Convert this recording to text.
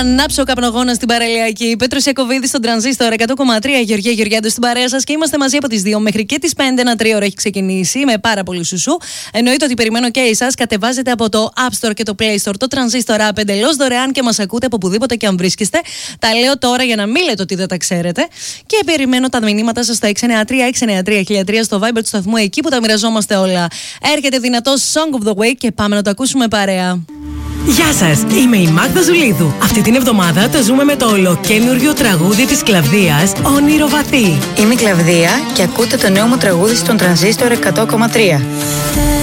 ανάψω καπνογόνα στην παραλιακή. Πέτρος Ιακωβίδης στον Τρανζίστορ 100,3. Γεωργία Γεωργιάδου στην παρέα σας και είμαστε μαζί από τις 2 μέχρι και τις 5. Ένα 3ωρο έχει ξεκινήσει με πάρα πολύ σουσού. Εννοείται ότι περιμένω και εσάς. Κατεβάζετε από το App Store και το Play Store το Τρανζίστορ App εντελώς δωρεάν και μας ακούτε από οπουδήποτε και αν βρίσκεστε. Τα λέω τώρα για να μην λέτε ότι δεν τα ξέρετε. Και περιμένω τα μηνύματα σας στο 693-693-1003 στο Viber του σταθμού, εκεί που τα μοιραζόμαστε όλα. Έρχεται δυνατό Song of the Week και πάμε να το ακούσουμε παρέα. Γεια σας, είμαι η Μάγδα Ζουλίδου. Αυτή την εβδομάδα το ζούμε με το ολοκαίνουργιο τραγούδι της Κλαβδίας, Όνειρο Βαθύ. Είμαι η Κλαβδία και ακούτε το νέο μου τραγούδι στον Τρανζίστορ 100,3.